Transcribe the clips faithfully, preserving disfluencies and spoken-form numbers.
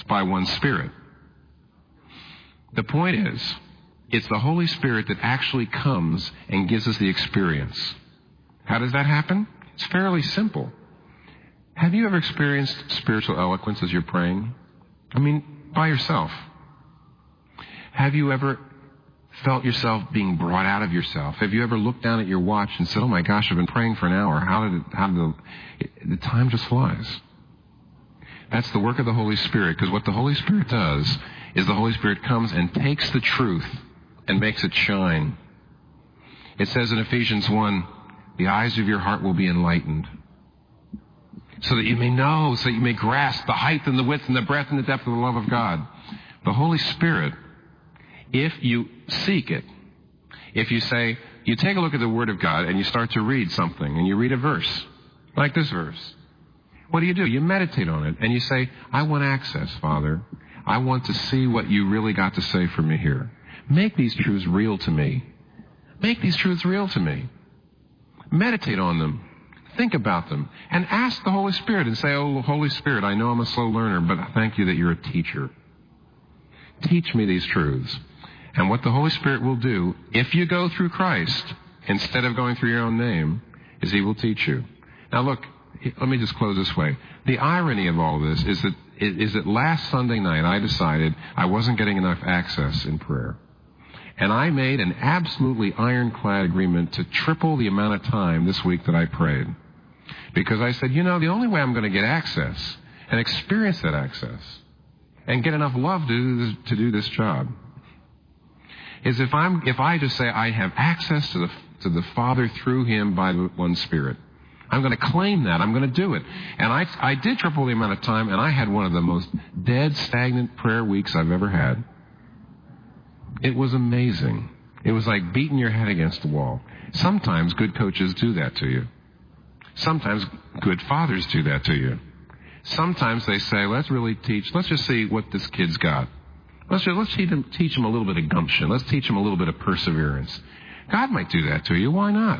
by one Spirit. The point is, it's the Holy Spirit that actually comes and gives us the experience. How does that happen? It's fairly simple. Have you ever experienced spiritual eloquence as you're praying? I mean, by yourself. Have you ever felt yourself being brought out of yourself? Have you ever looked down at your watch and said, oh my gosh, I've been praying for an hour. How did it, how did the, the time just flies? That's the work of the Holy Spirit, because what the Holy Spirit does is the Holy Spirit comes and takes the truth and makes it shine. It says in Ephesians one, the eyes of your heart will be enlightened, so that you may know, so that you may grasp the height and the width and the breadth and the depth of the love of God. The Holy Spirit, if you seek it, if you say, you take a look at the Word of God and you start to read something and you read a verse, like this verse, what do you do? You meditate on it and you say, I want access, Father. I want to see what you really got to say for me here. Make these truths real to me. Make these truths real to me. Meditate on them. Think about them. And ask the Holy Spirit and say, oh, Holy Spirit, I know I'm a slow learner, but thank you that you're a teacher. Teach me these truths. And what the Holy Spirit will do, if you go through Christ, instead of going through your own name, is He will teach you. Now look, let me just close this way. The irony of all this is that, is that last Sunday night I decided I wasn't getting enough access in prayer. And I made an absolutely ironclad agreement to triple the amount of time this week that I prayed. Because I said, you know, the only way I'm going to get access and experience that access and get enough love to do this, to do this job is if I'm if I just say I have access to the to the Father through Him by the one Spirit. I'm going to claim that. I'm going to do it. And I I did triple the amount of time, and I had one of the most dead, stagnant prayer weeks I've ever had. It was amazing. It was like beating your head against the wall. Sometimes good coaches do that to you. Sometimes good fathers do that to you. Sometimes they say, let's really teach, let's just see what this kid's got. Let's just, let's teach him, teach him a little bit of gumption. Let's teach him a little bit of perseverance. God might do that to you. Why not?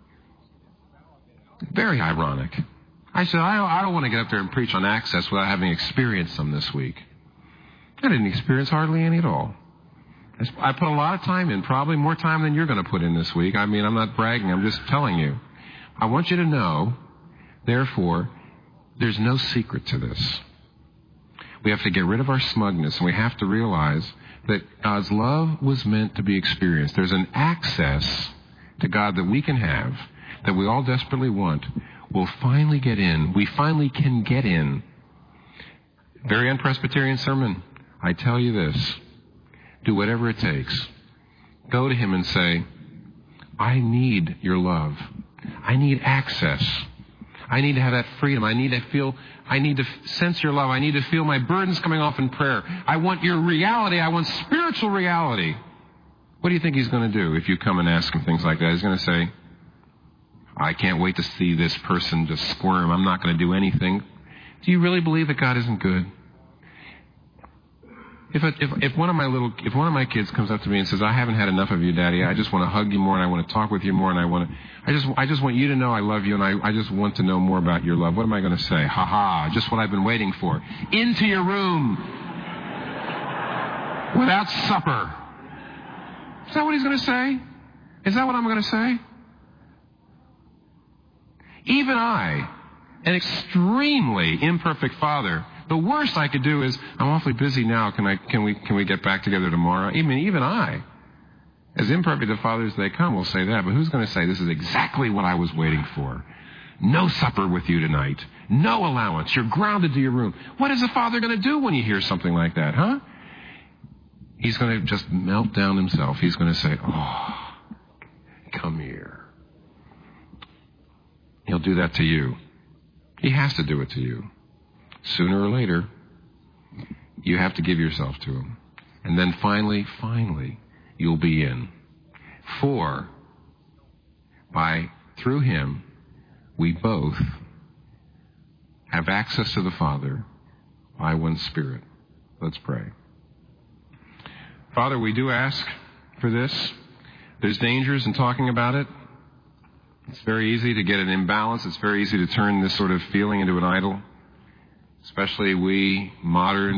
Very ironic. I said, I don't, I don't want to get up there and preach on access without having experienced some this week. I didn't experience hardly any at all. I put a lot of time in, probably more time than you're going to put in this week. I mean, I'm not bragging. I'm just telling you. I want you to know, therefore, there's no secret to this. We have to get rid of our smugness, and we have to realize that God's love was meant to be experienced. There's an access to God that we can have, that we all desperately want. We'll finally get in. We finally can get in. Very un-Presbyterian sermon. I tell you this. Do whatever it takes. Go to Him and say, I need your love. I need access. I need to have that freedom. I need to feel, I need to sense your love. I need to feel my burdens coming off in prayer. I want your reality. I want spiritual reality. What do you think He's going to do if you come and ask Him things like that? He's going to say, I can't wait to see this person just squirm. I'm not going to do anything. Do you really believe that God isn't good? If, if if one of my little if one of my kids comes up to me and says, I haven't had enough of you, Daddy, I just want to hug you more and I want to talk with you more and I want to I just I just want you to know I love you and I, I just want to know more about your love. What am I going to say? Ha ha, just what I've been waiting for. Into your room without supper. Is that what he's going to say? Is that what I'm going to say? Even I, an extremely imperfect father, the worst I could do is, I'm awfully busy now. Can I? Can we? Can we get back together tomorrow? Even even I, as imperfect a father as they come, will say that. But who's going to say this is exactly what I was waiting for? No supper with you tonight. No allowance. You're grounded to your room. What is a father going to do when you hear something like that? Huh? He's going to just melt down himself. He's going to say, "Oh, come here." He'll do that to you. He has to do it to you. Sooner or later, you have to give yourself to Him. And then finally, finally, you'll be in. For, by, through Him, we both have access to the Father by one Spirit. Let's pray. Father, we do ask for this. There's dangers in talking about it. It's very easy to get an imbalance. It's very easy to turn this sort of feeling into an idol. Especially we modern